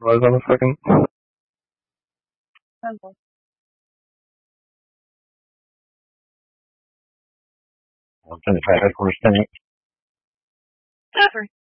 Hold on a second. Hello. I'm trying to try headquarters thing. Never.